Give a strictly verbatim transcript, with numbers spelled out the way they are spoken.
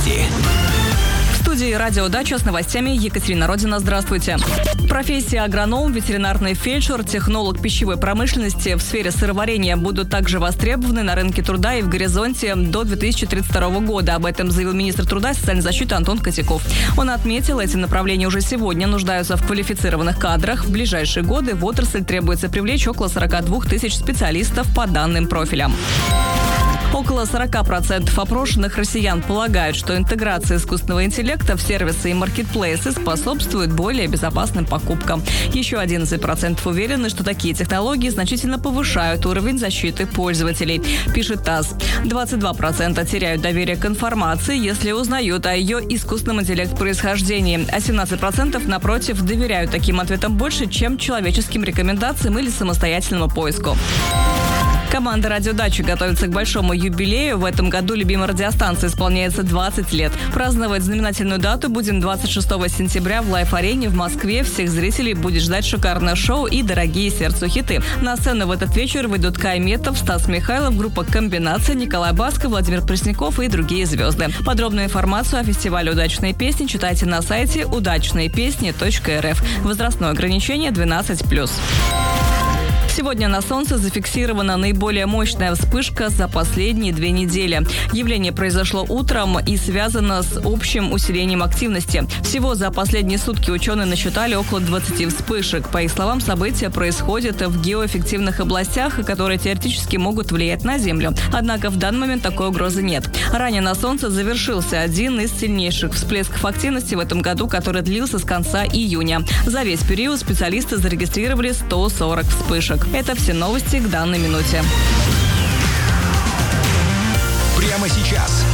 Новости. В студии «Радио Дача» с новостями Екатерина Родина. Здравствуйте. Профессии агроном, ветеринарный фельдшер, технолог пищевой промышленности в сфере сыроварения будут также востребованы на рынке труда и в «Горизонте» до две тысячи тридцать второго года. Об этом заявил министр труда и социальной защиты Антон Котяков. Он отметил, эти направления уже сегодня нуждаются в квалифицированных кадрах. В ближайшие годы в отрасль требуется привлечь около сорок двух тысяч специалистов по данным профилям. Около сорока процентов опрошенных россиян полагают, что интеграция искусственного интеллекта в сервисы и маркетплейсы способствует более безопасным покупкам. Еще одиннадцать процентов уверены, что такие технологии значительно повышают уровень защиты пользователей, пишет ТАСС. двадцать два процента теряют доверие к информации, если узнают о ее искусственном интеллекте происхождении, а семнадцать процентов, напротив, доверяют таким ответам больше, чем человеческим рекомендациям или самостоятельному поиску. Команда «Радио Дача» готовится к большому юбилею. В этом году любимой радиостанции исполняется двадцать лет. Праздновать знаменательную дату будем двадцать шестого сентября в Лайф-арене в Москве. Всех зрителей будет ждать шикарное шоу и дорогие сердцу хиты. На сцену в этот вечер выйдут Кай Метов, Стас Михайлов, группа «Комбинация», Николай Басков, Владимир Пресняков и другие звезды. Подробную информацию о фестивале «Удачные песни» читайте на сайте удачные песни точка эр эф. Возрастное ограничение двенадцать плюс. Сегодня на Солнце зафиксирована наиболее мощная вспышка за последние две недели. Явление произошло утром и связано с общим усилением активности. Всего за последние сутки ученые насчитали около двадцати вспышек. По их словам, события происходят в геоэффективных областях, которые теоретически могут влиять на Землю. Однако в данный момент такой угрозы нет. Ранее на Солнце завершился один из сильнейших всплесков активности в этом году, который длился с конца июня. За весь период специалисты зарегистрировали сто сорок вспышек. Это все новости к данной минуте. Прямо сейчас